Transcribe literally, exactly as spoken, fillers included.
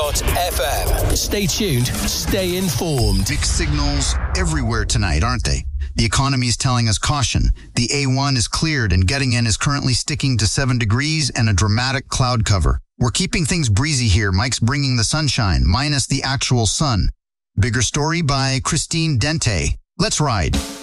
dot f m. Stay tuned, stay informed. Mixed signals everywhere tonight, aren't they? The economy is telling us caution. The A one is cleared and getting in is currently sticking to seven degrees and a dramatic cloud cover. We're keeping things breezy here. Mike's bringing the sunshine, minus the actual sun. Bigger story by Christine Dente. Let's ride.